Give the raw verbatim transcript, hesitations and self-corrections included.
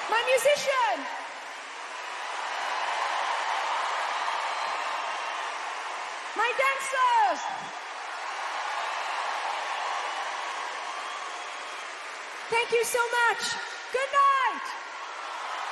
my musician. My dancers. Thank you so much. Good night.